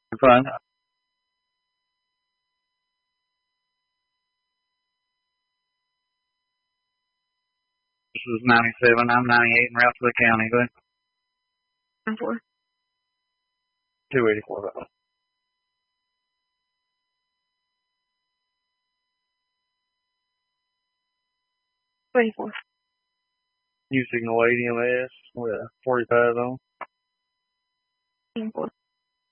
Fine. This is 97. I'm 98 in route to the county. Go ahead. 4. 284. 24. U signal 80 MS with a 45 on. 4.